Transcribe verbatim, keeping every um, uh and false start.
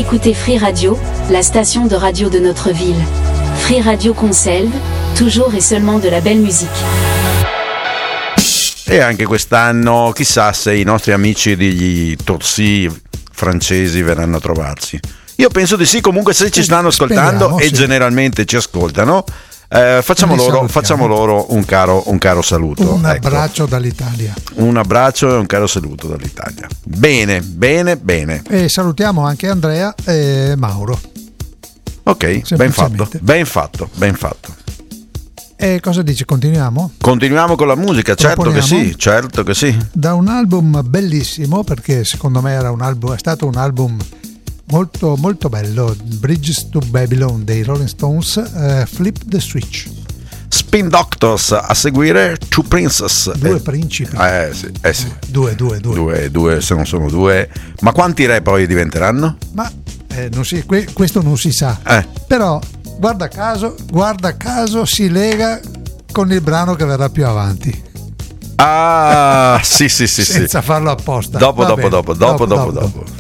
écoutez Free Radio, la station de radio de notre ville. Free Radio Conselve, toujours et seulement de la belle musique. E anche quest'anno chissà se i nostri amici degli Torsi francesi verranno a trovarci. Io penso di sì, comunque se ci stanno ascoltando Speriamo, e sì. generalmente ci ascoltano, eh, facciamo, loro, facciamo loro un caro, un caro saluto. Un ecco. abbraccio dall'Italia. Un abbraccio e un caro saluto dall'Italia. Bene, bene, bene. E salutiamo anche Andrea e Mauro. Ok, ben fatto, ben fatto, ben fatto. E cosa dici? Continuiamo? Continuiamo con la musica, certo che sì, certo che sì. Da un album bellissimo, perché secondo me era un album, è stato un album molto molto bello, Bridges to Babylon dei Rolling Stones, eh, Flip the Switch. Spin Doctors a seguire, Two Princess. Due eh, principi. Eh sì, eh sì. Due, due, due. Due, due, se non sono due. Ma quanti re poi diventeranno? Ma eh, non si, que, questo non si sa. Eh. Però guarda caso, guarda caso si lega con il brano che verrà più avanti. Ah, sì, sì, sì. Senza sì. farlo apposta. Dopo, Va dopo, bene. dopo, dopo, dopo, dopo, dopo, dopo. dopo.